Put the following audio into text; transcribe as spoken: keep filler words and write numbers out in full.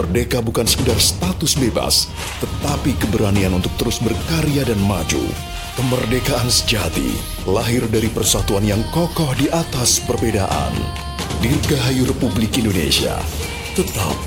Merdeka bukan sekedar status bebas, tetapi keberanian untuk terus berkarya dan maju. Kemerdekaan sejati lahir dari persatuan yang kokoh di atas perbedaan. Dirgahayu Republik Indonesia tetap